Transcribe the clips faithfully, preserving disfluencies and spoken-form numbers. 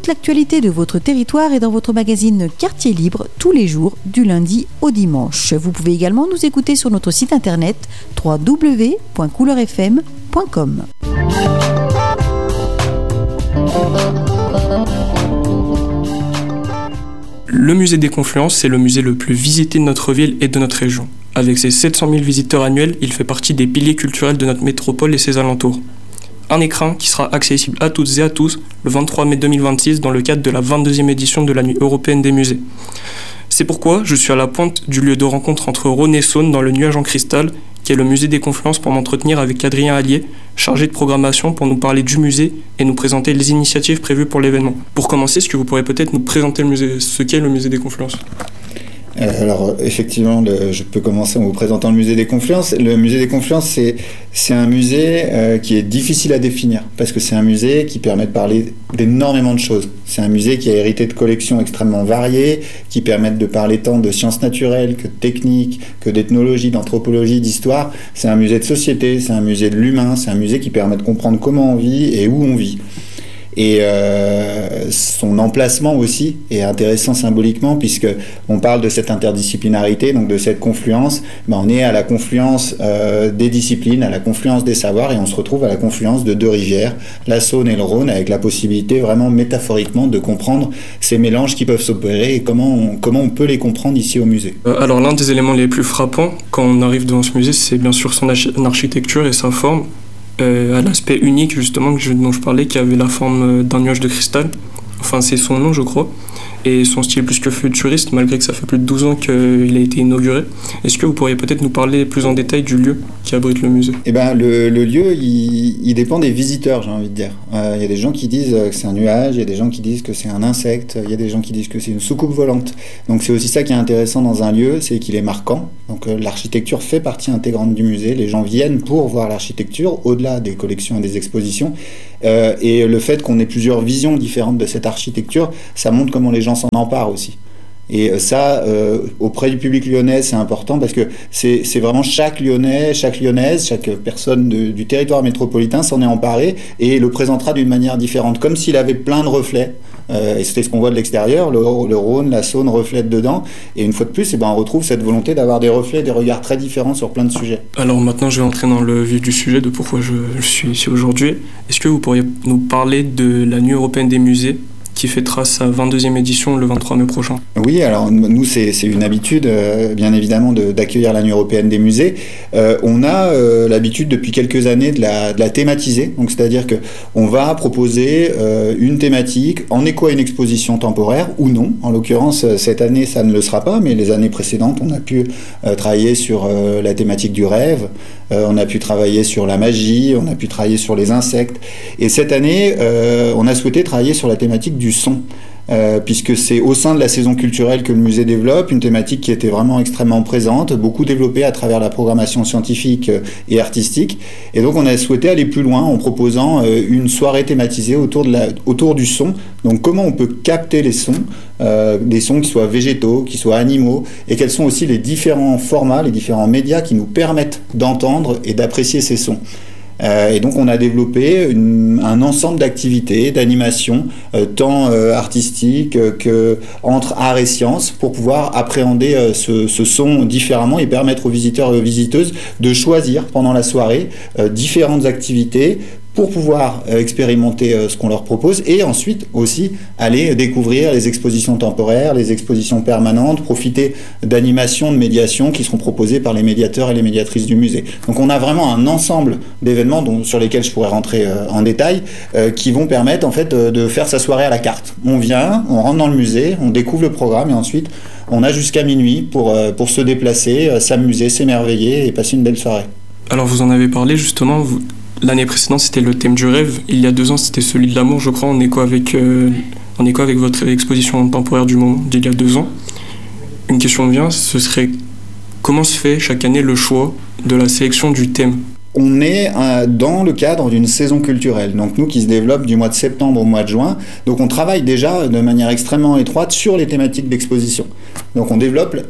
toute l'actualité de votre territoire est dans votre magazine Quartier Libre tous les jours du lundi au dimanche. Vous pouvez également nous écouter sur notre site internet w w w point couleur f m point com. Le musée des Confluences, c'est le musée le plus visité de notre ville et de notre région. Avec ses sept cent mille visiteurs annuels, il fait partie des piliers culturels de notre métropole et ses alentours. Un écrin qui sera accessible à toutes et à tous le vingt-trois mai deux mille vingt-six dans le cadre de la vingt-deuxième édition de la Nuit européenne des musées. C'est pourquoi je suis à la pointe du lieu de rencontre entre Rhône et Saône dans le Nuage en Cristal, qui est le musée des Confluences, pour m'entretenir avec Adrien Allier, chargé de programmation, pour nous parler du musée et nous présenter les initiatives prévues pour l'événement. Pour commencer, est-ce que vous pourriez peut-être nous présenter le musée, ce qu'est le musée des Confluences ? Euh, alors effectivement, le, je peux commencer en vous présentant le musée des Confluences. Le musée des Confluences, c'est, c'est un musée euh, qui est difficile à définir, parce que c'est un musée qui permet de parler d'énormément de choses. C'est un musée qui a hérité de collections extrêmement variées, qui permettent de parler tant de sciences naturelles que de techniques, que d'ethnologie, d'anthropologie, d'histoire. C'est un musée de société, c'est un musée de l'humain, c'est un musée qui permet de comprendre comment on vit et où on vit. Et euh, son emplacement aussi est intéressant symboliquement, puisque on parle de cette interdisciplinarité, donc de cette confluence. Ben on est à la confluence euh, des disciplines, à la confluence des savoirs, et on se retrouve à la confluence de deux rivières, la Saône et le Rhône, avec la possibilité vraiment métaphoriquement de comprendre ces mélanges qui peuvent s'opérer et comment on, comment on peut les comprendre ici au musée. Alors l'un des éléments les plus frappants quand on arrive devant ce musée, c'est bien sûr son architecture et sa forme. Euh, à l'aspect unique justement que je, dont je parlais, qui avait la forme d'un nuage de cristal, enfin c'est son nom je crois, et son style plus que futuriste, malgré que ça fait plus de douze ans qu'il a été inauguré. Est-ce que vous pourriez peut-être nous parler plus en détail du lieu qui abrite le musée ? Eh ben, le, le lieu, il, il dépend des visiteurs, j'ai envie de dire. Il euh, y a des gens qui disent que c'est un nuage, il y a des gens qui disent que c'est un insecte, il y a des gens qui disent que c'est une soucoupe volante. Donc c'est aussi ça qui est intéressant dans un lieu, c'est qu'il est marquant. Donc euh, l'architecture fait partie intégrante du musée. Les gens viennent pour voir l'architecture, au-delà des collections et des expositions. Euh, et le fait qu'on ait plusieurs visions différentes de cette architecture, ça montre comment les gens s'en emparent aussi. Et ça, euh, auprès du public lyonnais, c'est important, parce que c'est, c'est vraiment chaque Lyonnais, chaque Lyonnaise, chaque personne de, du territoire métropolitain s'en est emparé et le présentera d'une manière différente, comme s'il avait plein de reflets. Euh, et c'est ce qu'on voit de l'extérieur, le, le Rhône, la Saône reflètent dedans. Et une fois de plus, eh ben, on retrouve cette volonté d'avoir des reflets, des regards très différents sur plein de sujets. Alors maintenant, je vais entrer dans le vif du sujet de pourquoi je, je suis ici aujourd'hui. Est-ce que vous pourriez nous parler de la Nuit européenne des musées, qui fêtera sa vingt-deuxième édition le vingt-trois mai prochain? Oui, alors nous, c'est, c'est une habitude, euh, bien évidemment, de, d'accueillir la Nuit européenne des musées. Euh, on a euh, l'habitude depuis quelques années de la, de la thématiser, donc c'est-à-dire qu'on va proposer euh, une thématique en écho à une exposition temporaire, ou non. En l'occurrence, cette année, ça ne le sera pas, mais les années précédentes, on a pu euh, travailler sur euh, la thématique du rêve, euh, on a pu travailler sur la magie, on a pu travailler sur les insectes. Et cette année, euh, on a souhaité travailler sur la thématique du du son, euh, puisque c'est au sein de la saison culturelle que le musée développe, une thématique qui était vraiment extrêmement présente, beaucoup développée à travers la programmation scientifique et artistique. Et donc on a souhaité aller plus loin en proposant euh, une soirée thématisée autour, de la, autour du son. Donc comment on peut capter les sons, euh, des sons qui soient végétaux, qui soient animaux, et quels sont aussi les différents formats, les différents médias qui nous permettent d'entendre et d'apprécier ces sons. Euh, et donc on a développé une, un ensemble d'activités, d'animations, euh, tant euh, artistiques euh, que entre art et sciences, pour pouvoir appréhender euh, ce, ce son différemment et permettre aux visiteurs et aux visiteuses de choisir pendant la soirée euh, différentes activités pour pouvoir euh, expérimenter euh, ce qu'on leur propose, et ensuite aussi aller découvrir les expositions temporaires, les expositions permanentes, profiter d'animations, de médiations qui seront proposées par les médiateurs et les médiatrices du musée. Donc on a vraiment un ensemble d'événements dont, sur lesquels je pourrais rentrer euh, en détail, euh, qui vont permettre en fait euh, de faire sa soirée à la carte. On vient, on rentre dans le musée, on découvre le programme, et ensuite on a jusqu'à minuit pour, euh, pour se déplacer, euh, s'amuser, s'émerveiller et passer une belle soirée. Alors vous en avez parlé justement, vous... L'année précédente, c'était le thème du rêve. Il y a deux ans, c'était celui de l'amour, je crois, en écho avec, euh, en écho avec votre exposition temporaire du moment d'il y a deux ans. Une question vient, ce serait comment se fait chaque année le choix de la sélection du thème ? On est euh, dans le cadre d'une saison culturelle, donc nous qui se développe du mois de septembre au mois de juin. Donc on travaille déjà de manière extrêmement étroite sur les thématiques d'exposition. Donc on développe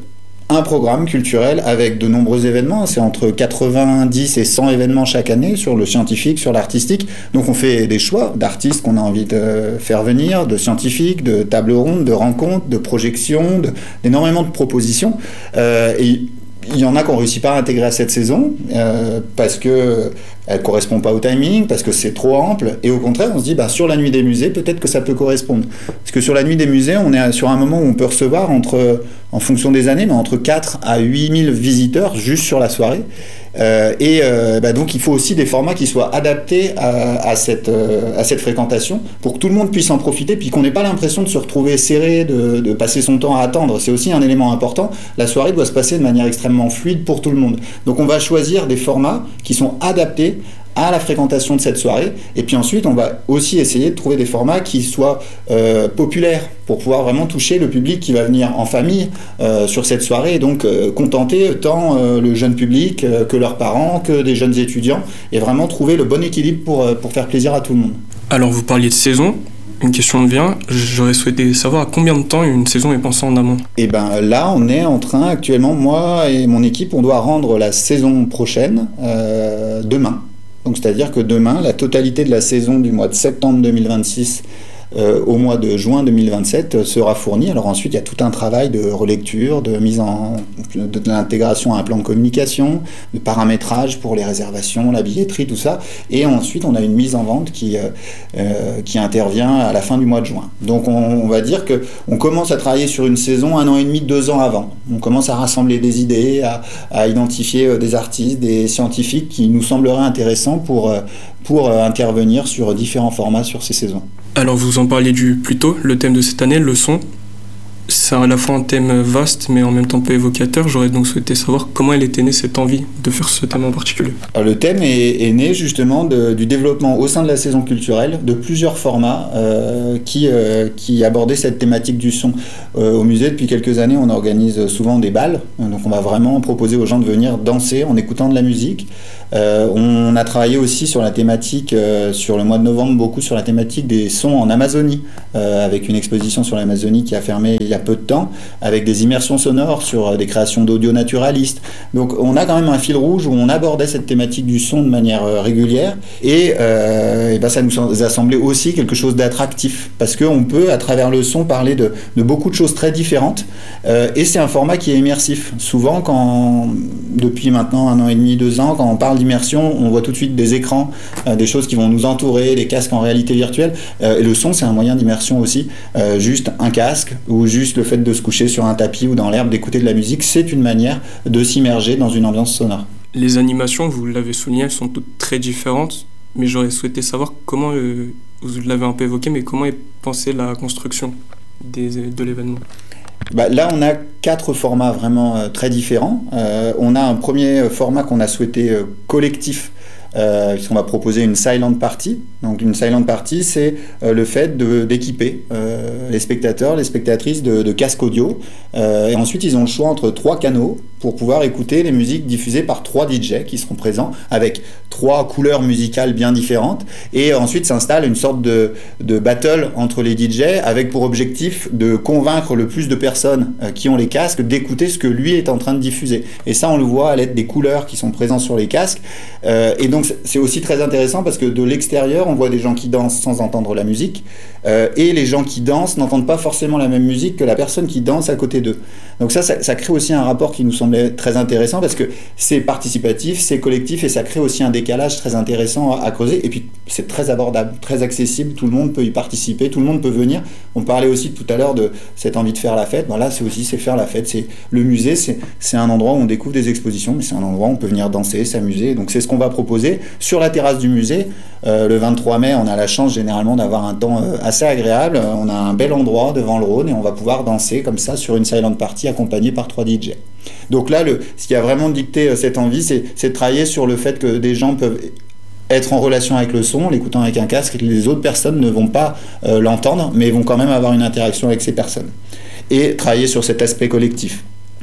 un programme culturel avec de nombreux événements. C'est entre quatre-vingt-dix et cent événements chaque année sur le scientifique, sur l'artistique. Donc on fait des choix d'artistes qu'on a envie de faire venir, de scientifiques, de tables rondes, de rencontres, de projections, de, d'énormément de propositions. Euh, et il y en a qu'on ne réussit pas à intégrer à cette saison euh, parce qu'elle ne correspond pas au timing, parce que c'est trop ample. Et au contraire, on se dit, bah, sur la nuit des musées, peut-être que ça peut correspondre. Parce que sur la nuit des musées, on est sur un moment où on peut recevoir, entre, en fonction des années, mais entre quatre à huit mille visiteurs juste sur la soirée. Euh, et euh, bah donc il faut aussi des formats qui soient adaptés à, à, cette, euh, à cette fréquentation pour que tout le monde puisse en profiter, puis qu'on n'ait pas l'impression de se retrouver serré, de, de passer son temps à attendre. C'est aussi un élément important. La soirée doit se passer de manière extrêmement fluide pour tout le monde. Donc on va choisir des formats qui sont adaptés à la fréquentation de cette soirée, et puis ensuite on va aussi essayer de trouver des formats qui soient euh, populaires pour pouvoir vraiment toucher le public qui va venir en famille euh, sur cette soirée, et donc euh, contenter tant euh, le jeune public euh, que leurs parents, que des jeunes étudiants, et vraiment trouver le bon équilibre pour, euh, pour faire plaisir à tout le monde. Alors vous parliez de saison. Une question me vient, j'aurais souhaité savoir à combien de temps une saison est pensée en amont. Et bien là, on est en train actuellement, moi et mon équipe, on doit rendre la saison prochaine euh, demain. Donc c'est-à-dire que demain, la totalité de la saison du mois de septembre deux mille vingt-six euh, au mois de juin deux mille vingt-sept euh, sera fournie. Alors ensuite, il y a tout un travail de relecture, de mise en de, de l'intégration à un plan de communication, de paramétrage pour les réservations, la billetterie, tout ça. Et ensuite, on a une mise en vente qui, euh, euh, qui intervient à la fin du mois de juin. Donc on, on va dire qu'on commence à travailler sur une saison un an et demi, deux ans avant. On commence à rassembler des idées, à, à identifier des artistes, des scientifiques qui nous sembleraient intéressants pour, pour intervenir sur différents formats sur ces saisons. Alors vous en parliez du plus tôt, le thème de cette année, le son. C'est à la fois un thème vaste mais en même temps peu évocateur. J'aurais donc souhaité savoir comment elle était née cette envie de faire ce thème en particulier. Alors, le thème est, est né justement de, du développement au sein de la saison culturelle de plusieurs formats euh, qui, euh, qui abordaient cette thématique du son. Euh, au musée, depuis quelques années, on organise souvent des bals. Donc on va vraiment proposer aux gens de venir danser en écoutant de la musique. Euh, on a travaillé aussi sur la thématique, euh, sur le mois de novembre, beaucoup sur la thématique des sons en Amazonie, euh, avec une exposition sur l'Amazonie qui a fermé il y a peu de temps, avec des immersions sonores sur euh, des créations d'audio naturalistes. Donc on a quand même un fil rouge où on abordait cette thématique du son de manière euh, régulière, et, euh, et ben ça nous a semblé aussi quelque chose d'attractif, parce qu'on peut à travers le son parler de, de beaucoup de choses très différentes, euh, et c'est un format qui est immersif. Souvent, quand, depuis maintenant un an et demi, deux ans, quand on parle d'immersion, on voit tout de suite des écrans, euh, des choses qui vont nous entourer, des casques en réalité virtuelle, euh, et le son c'est un moyen d'immersion aussi. Euh, juste un casque ou juste le fait de se coucher sur un tapis ou dans l'herbe, d'écouter de la musique, c'est une manière de s'immerger dans une ambiance sonore. Les animations, vous l'avez souligné, elles sont toutes très différentes, mais j'aurais souhaité savoir comment, euh, vous l'avez un peu évoqué, mais comment est pensée la construction des, de l'événement. Bah, là, on a quatre formats vraiment euh, très différents. Euh, on a un premier format qu'on a souhaité euh, collectif, euh, puisqu'on va proposer une silent party. Donc, une silent party, c'est euh, le fait de, d'équiper euh, les spectateurs, les spectatrices de, de casques audio. Euh, et ensuite, ils ont le choix entre trois canaux pour pouvoir écouter les musiques diffusées par trois D J qui seront présents avec trois couleurs musicales bien différentes. Et ensuite s'installe une sorte de, de battle entre les D J avec pour objectif de convaincre le plus de personnes euh, qui ont les casques d'écouter ce que lui est en train de diffuser. Et ça, on le voit à l'aide des couleurs qui sont présentes sur les casques. Euh, et donc, c'est aussi très intéressant parce que de l'extérieur, on voit des gens qui dansent sans entendre la musique. Euh, et les gens qui dansent n'entendent pas forcément la même musique que la personne qui danse à côté d'eux. Donc ça, ça, ça crée aussi un rapport qui nous semblait très intéressant parce que c'est participatif, c'est collectif et ça crée aussi un décalage très intéressant à, à creuser. Et puis c'est très abordable, très accessible, tout le monde peut y participer, tout le monde peut venir. On parlait aussi tout à l'heure de cette envie de faire la fête. Bon, là, c'est aussi c'est faire la fête. C'est, le musée, c'est, c'est un endroit où on découvre des expositions, mais c'est un endroit où on peut venir danser, s'amuser. Donc c'est ce qu'on va proposer sur la terrasse du musée. Euh, le vingt-trois mai, on a la chance généralement d'avoir un temps euh, assez agréable. On a un bel endroit devant le Rhône et on va pouvoir danser comme ça sur une silent party accompagnée par trois D J. Donc là, le, ce qui a vraiment dicté euh, cette envie, c'est, c'est de travailler sur le fait que des gens peuvent être en relation avec le son, l'écoutant avec un casque, et que les autres personnes ne vont pas euh, l'entendre, mais vont quand même avoir une interaction avec ces personnes. Et travailler sur cet aspect collectif.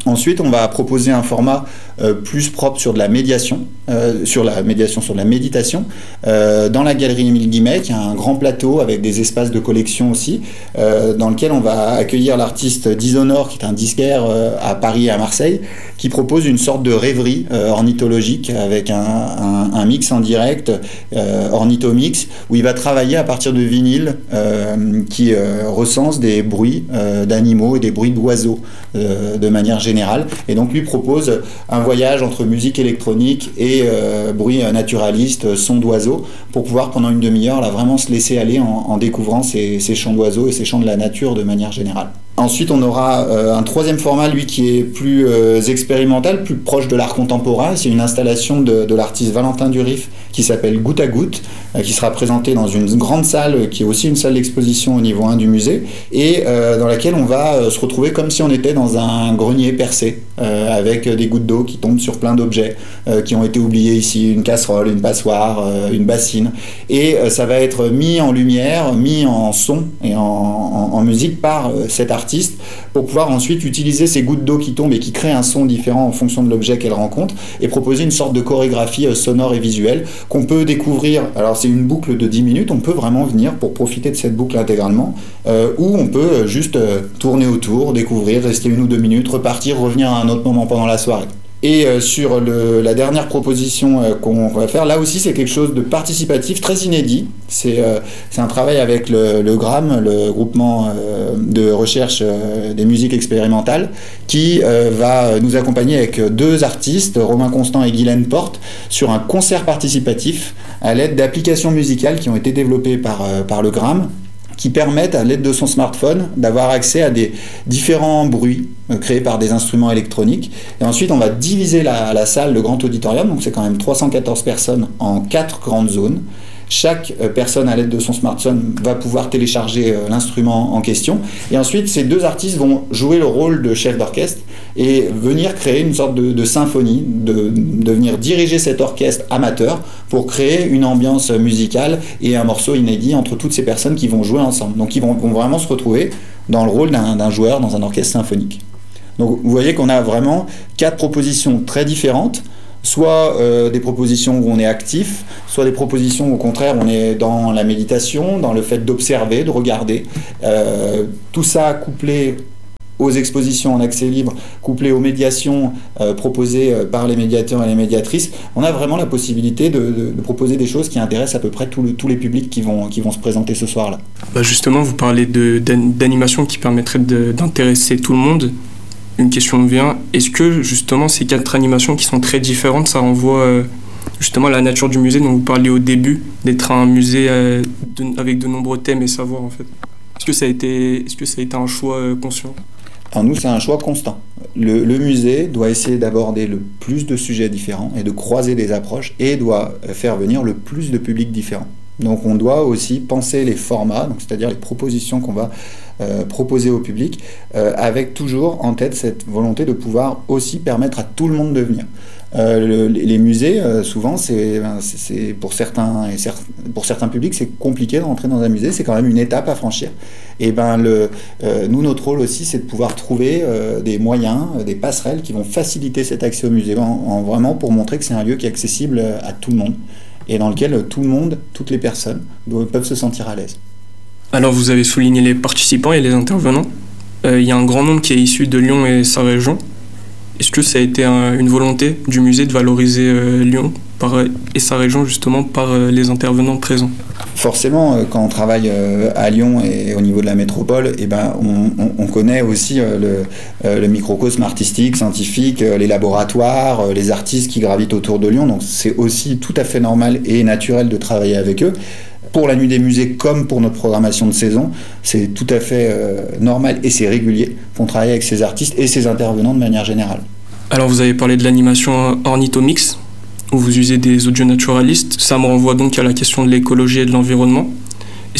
Ensuite, on va proposer un format euh, plus propre sur de la médiation, euh, sur la médiation, sur de la méditation, euh, dans la galerie Émile Guimet, qui a un grand plateau avec des espaces de collection aussi, euh, dans lequel on va accueillir l'artiste Dishonored, qui est un disquaire euh, à Paris et à Marseille, qui propose une sorte de rêverie euh, ornithologique avec un, un, un mix en direct, euh, ornithomix, où il va travailler à partir de vinyles euh, qui euh, recensent des bruits euh, d'animaux et des bruits d'oiseaux euh, de manière générale. Général, et donc lui propose un voyage entre musique électronique et euh, bruit naturaliste, son d'oiseaux, pour pouvoir pendant une demi-heure là, vraiment se laisser aller en, en découvrant ces, ces chants d'oiseaux et ces chants de la nature de manière générale. Ensuite, on aura euh, un troisième format, lui, qui est plus euh, expérimental, plus proche de l'art contemporain. C'est une installation de, de l'artiste Valentin Durif qui s'appelle Goutte à Goutte, euh, qui sera présentée dans une grande salle, qui est aussi une salle d'exposition au niveau un du musée, et euh, dans laquelle on va euh, se retrouver comme si on était dans un grenier percé, euh, avec des gouttes d'eau qui tombent sur plein d'objets euh, qui ont été oubliés ici, une casserole, une passoire, euh, une bassine. Et euh, ça va être mis en lumière, mis en son et en, en, en musique par euh, cet artiste, pour pouvoir ensuite utiliser ces gouttes d'eau qui tombent et qui créent un son différent en fonction de l'objet qu'elle rencontre, et proposer une sorte de chorégraphie euh, sonore et visuelle qu'on peut découvrir. Alors c'est une boucle de dix minutes, on peut vraiment venir pour profiter de cette boucle intégralement, euh, ou on peut juste euh, tourner autour, découvrir, rester une ou deux minutes, repartir, revenir à un autre moment pendant la soirée. Et euh, sur le, la dernière proposition euh, qu'on va faire, là aussi c'est quelque chose de participatif, très inédit. C'est euh, c'est un travail avec le, le GRAM, le groupement euh, de recherche euh, des musiques expérimentales, qui euh, va nous accompagner avec deux artistes, Romain Constant et Guylaine Porte, sur un concert participatif à l'aide d'applications musicales qui ont été développées par, euh, par le GRAM, qui permettent, à l'aide de son smartphone, d'avoir accès à des différents bruits euh, créés par des instruments électroniques. Et ensuite, on va diviser la, la salle, le grand auditorium, donc c'est quand même trois cent quatorze personnes, en quatre grandes zones. Chaque euh, personne, à l'aide de son smartphone, va pouvoir télécharger euh, l'instrument en question. Et ensuite, ces deux artistes vont jouer le rôle de chef d'orchestre et venir créer une sorte de, de symphonie, de, de venir diriger cet orchestre amateur pour créer une ambiance musicale et un morceau inédit entre toutes ces personnes qui vont jouer ensemble. Donc, ils vont, vont vraiment se retrouver dans le rôle d'un, d'un joueur dans un orchestre symphonique. Donc, vous voyez qu'on a vraiment quatre propositions très différentes. Soit euh, des propositions où on est actif, soit des propositions où, au contraire, on est dans la méditation, dans le fait d'observer, de regarder. Euh, tout ça couplé aux expositions en accès libre, couplé aux médiations euh, proposées par les médiateurs et les médiatrices, on a vraiment la possibilité de, de, de proposer des choses qui intéressent à peu près tout le, tous les publics qui vont, qui vont se présenter ce soir-là. Bah justement, vous parlez de, d'animation qui permettrait de, d'intéresser tout le monde. Une question me vient, est-ce que justement ces quatre animations qui sont très différentes, ça renvoie euh, justement à la nature du musée dont vous parliez au début, d'être un musée euh, de, avec de nombreux thèmes et savoirs en fait? Est-ce que ça a été, est-ce que ça a été un choix euh, conscient? Alors nous, c'est un choix constant. Le, le musée doit essayer d'aborder le plus de sujets différents et de croiser des approches, et doit faire venir le plus de publics différents. Donc on doit aussi penser les formats, donc c'est-à-dire les propositions qu'on va euh, proposer au public, euh, avec toujours en tête cette volonté de pouvoir aussi permettre à tout le monde de venir. Euh, le, les musées, euh, souvent, c'est, c'est, c'est pour certains et cer- pour certains publics, c'est compliqué de rentrer dans un musée. C'est quand même une étape à franchir. Et ben, le, euh, nous, notre rôle aussi, c'est de pouvoir trouver euh, des moyens, euh, des passerelles qui vont faciliter cet accès au musée, en, en vraiment pour montrer que c'est un lieu qui est accessible à tout le monde et dans lequel tout le monde, toutes les personnes, doivent, peuvent se sentir à l'aise. Alors, vous avez souligné les participants et les intervenants. Euh, il y a un grand nombre qui est issu de Lyon et sa région. Est-ce que ça a été un, une volonté du musée de valoriser euh, Lyon par, et sa région justement par euh, les intervenants présents? Forcément, euh, quand on travaille euh, à Lyon et au niveau de la métropole, eh ben, on, on, on connaît aussi euh, le, euh, le microcosme artistique, scientifique, euh, les laboratoires, euh, les artistes qui gravitent autour de Lyon. Donc c'est aussi tout à fait normal et naturel de travailler avec eux. Pour la Nuit des Musées comme pour notre programmation de saison, c'est tout à fait euh, normal et c'est régulier qu'on travaille avec ces artistes et ces intervenants de manière générale. Alors vous avez parlé de l'animation ornithomix, où vous usez des audio naturalistes. Ça me renvoie donc à la question de l'écologie et de l'environnement. Est-ce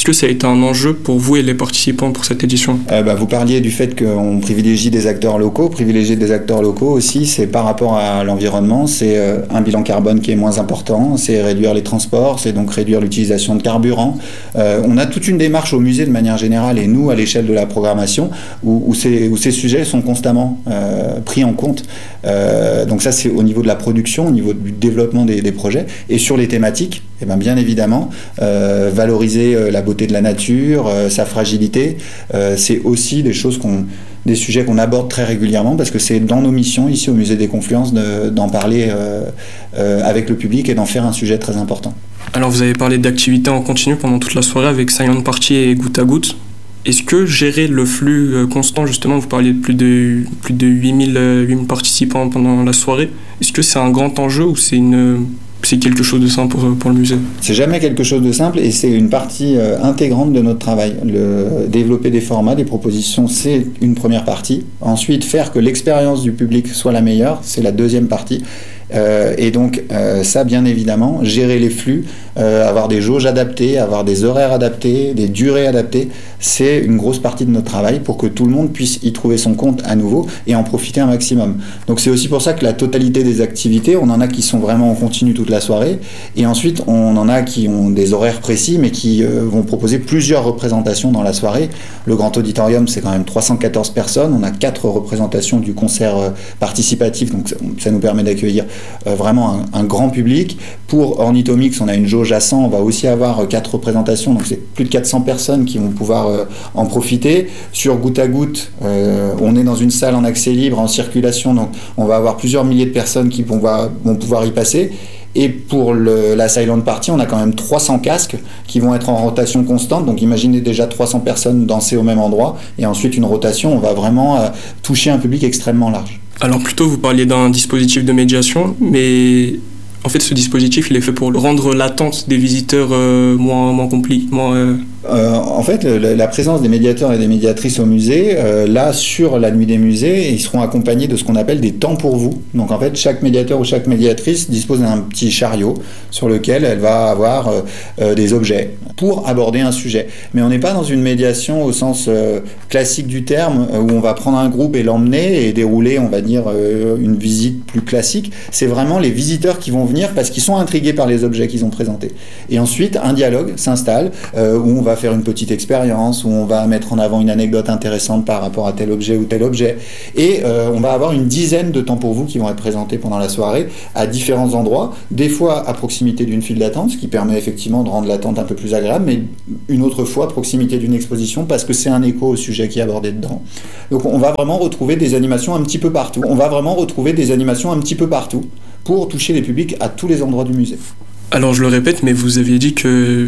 Est-ce que ça a été un enjeu pour vous et les participants pour cette édition ? euh, bah, Vous parliez du fait qu'on privilégie des acteurs locaux. Privilégier des acteurs locaux aussi, c'est par rapport à l'environnement, c'est euh, un bilan carbone qui est moins important, c'est réduire les transports, c'est donc réduire l'utilisation de carburant. Euh, on a toute une démarche au musée de manière générale et nous, à l'échelle de la programmation, où, où, ces, où ces sujets sont constamment euh, pris en compte. Euh, donc ça, c'est au niveau de la production, au niveau du développement des, des projets. Et sur les thématiques, eh bien, bien évidemment, euh, valoriser euh, la beauté de la nature, euh, sa fragilité, euh, c'est aussi des choses qu'on, des sujets qu'on aborde très régulièrement parce que c'est dans nos missions ici au Musée des Confluences de, d'en parler euh, euh, avec le public et d'en faire un sujet très important. Alors vous avez parlé d'activités en continu pendant toute la soirée avec Silent Party et Goutte à Goutte. Est-ce que gérer le flux euh, constant, justement, vous parliez de plus de, plus de huit mille participants pendant la soirée, est-ce que c'est un grand enjeu ou c'est une... c'est quelque chose de simple pour, pour le musée? C'est jamais quelque chose de simple et c'est une partie euh, intégrante de notre travail. Le, développer des formats, des propositions, c'est une première partie. Ensuite, faire que l'expérience du public soit la meilleure, c'est la deuxième partie. Euh, et donc euh, ça, bien évidemment, gérer les flux, euh, avoir des jauges adaptées, avoir des horaires adaptés, des durées adaptées, c'est une grosse partie de notre travail pour que tout le monde puisse y trouver son compte à nouveau et en profiter un maximum. Donc c'est aussi pour ça que la totalité des activités, on en a qui sont vraiment en continu toute la soirée et ensuite on en a qui ont des horaires précis mais qui euh, vont proposer plusieurs représentations dans la soirée. Le grand auditorium, c'est quand même trois cent quatorze personnes, on a quatre représentations du concert euh, participatif, donc ça, ça nous permet d'accueillir Euh, vraiment un, un grand public. Pour Ornithomix, on a une jauge à cent, on va aussi avoir euh, quatre représentations, donc c'est plus de quatre cents personnes qui vont pouvoir euh, en profiter. Sur Goutte à Goutte, euh, on est dans une salle en accès libre, en circulation, donc on va avoir plusieurs milliers de personnes qui vont, voir, vont pouvoir y passer. Et pour le, la Silent Party, on a quand même trois cents casques qui vont être en rotation constante. Donc imaginez déjà trois cents personnes danser au même endroit. Et ensuite une rotation, on va vraiment euh, toucher un public extrêmement large. Alors plutôt, vous parliez d'un dispositif de médiation, mais en fait ce dispositif il est fait pour rendre l'attente des visiteurs euh, moins, moins compliquée, moins... Euh... Euh, en fait, le, la présence des médiateurs et des médiatrices au musée, euh, là, sur la nuit des musées, ils seront accompagnés de ce qu'on appelle des temps pour vous. Donc, en fait, chaque médiateur ou chaque médiatrice dispose d'un petit chariot sur lequel elle va avoir euh, euh, des objets pour aborder un sujet. Mais on n'est pas dans une médiation au sens euh, classique du terme, euh, où on va prendre un groupe et l'emmener et dérouler, on va dire, euh, une visite plus classique. C'est vraiment les visiteurs qui vont venir parce qu'ils sont intrigués par les objets qu'ils ont présentés. Et ensuite, un dialogue s'installe euh, où on va faire une petite expérience, où on va mettre en avant une anecdote intéressante par rapport à tel objet ou tel objet. Et euh, on va avoir une dizaine de temps pour vous qui vont être présentés pendant la soirée à différents endroits, des fois à proximité d'une file d'attente, ce qui permet effectivement de rendre l'attente un peu plus agréable, mais une autre fois à proximité d'une exposition parce que c'est un écho au sujet qui est abordé dedans. Donc on va vraiment retrouver des animations un petit peu partout. On va vraiment retrouver des animations un petit peu partout pour toucher les publics à tous les endroits du musée. Alors je le répète, mais vous aviez dit que